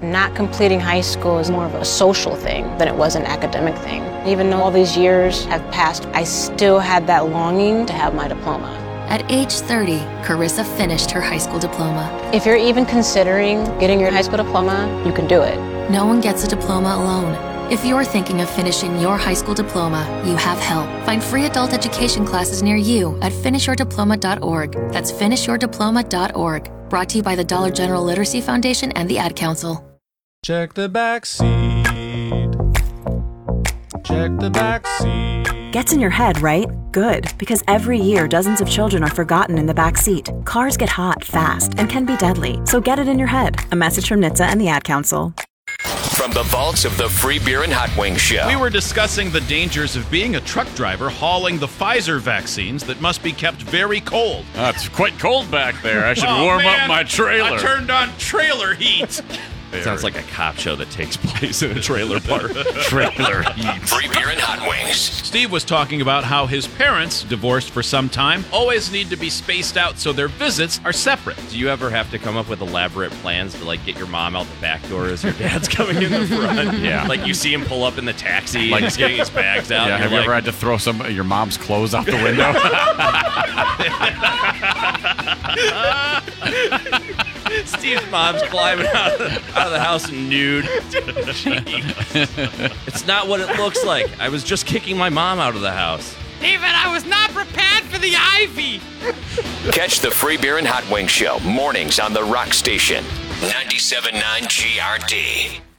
Not completing high school is more of a social thing than it was an academic thing. Even though all these years have passed, I still had that longing to have my diploma. At age 30, Carissa finished her high school diploma. If you're even considering getting your high school diploma, you can do it. No one gets a diploma alone. If you're thinking of finishing your high school diploma, you have help. Find free adult education classes near you at finishyourdiploma.org. That's finishyourdiploma.org. Brought to you by the Dollar General Literacy Foundation and the Ad Council. Check the back seat. Check the back seat. Gets in your head, right? Good, because every year dozens of children are forgotten in the back seat. Cars get hot fast and can be deadly, so get it in your head. A message from NHTSA and the Ad Council. From the vaults of the Free Beer and Hot Wings Show. We were discussing the dangers of being a truck driver hauling the Pfizer vaccines that must be kept very cold. It's quite cold back there. I should warm up my trailer. I turned on trailer heat. Sounds like a cop show that takes place in a trailer park. Trailer heat. Free Beer and Hot Wings. Steve was talking about how his parents, divorced for some time, always need to be spaced out so their visits are separate. Do you ever have to come up with elaborate plans to, like, get your mom out the back door as your dad's coming in the front? Yeah. Like, you see him pull up in the taxi, like he's getting his bags out. Yeah, have you ever had to throw some of your mom's clothes out the window? Steve's mom's climbing out of the house nude. It's not what it looks like. I was just kicking my mom out of the house. David, I was not prepared for the ivy. Catch the Free Beer and Hot Wings Show mornings on the Rock Station. 97.9 GRD.